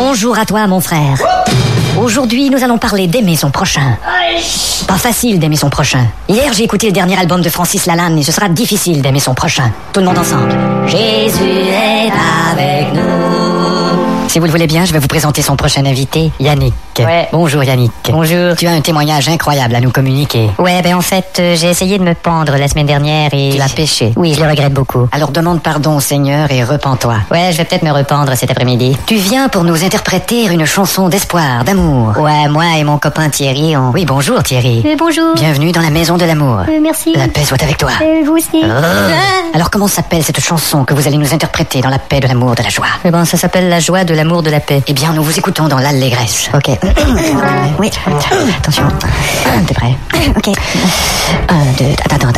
Bonjour à toi, mon frère. Aujourd'hui, nous allons parler d'aimer son prochain. Pas facile d'aimer son prochain. Hier, j'ai écouté le dernier album de Francis Lalanne et ce sera difficile d'aimer son prochain. Tout le monde ensemble. Jésus est avec nous. Si vous le voulez bien, je vais vous présenter son prochain invité, Yannick. Ouais. Bonjour Yannick. Bonjour. Tu as un témoignage incroyable à nous communiquer. Ouais, en fait, j'ai essayé de me pendre la semaine dernière et... Tu l'as péché. Oui, je le regrette beaucoup. Alors demande pardon au Seigneur et repens-toi. Ouais, je vais peut-être me rependre cet après-midi. Tu viens pour nous interpréter une chanson d'espoir, d'amour. Ouais, moi et mon copain Thierry, on... Oui, bonjour Thierry. Bonjour. Bienvenue dans la maison de l'amour. Merci. La paix soit avec toi. Vous aussi. Alors comment s'appelle cette chanson que vous allez nous interpréter dans la paix, de l'amour, de la joie? ça s'appelle La joie de l'amour de la paix. Eh bien, nous vous écoutons dans l'allégresse. Ok. Oui. Attention. T'es prêt? Ok. 1, 2, attends.